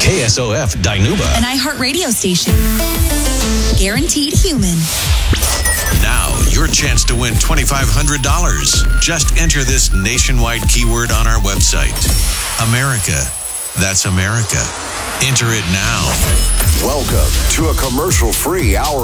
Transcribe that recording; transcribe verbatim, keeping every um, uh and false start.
K S O F Dinuba. An iHeartRadio station. Guaranteed human. Now, your chance to win twenty-five hundred dollars. Just enter this nationwide keyword on our website. America. That's America. Enter it now. Welcome to a commercial-free hour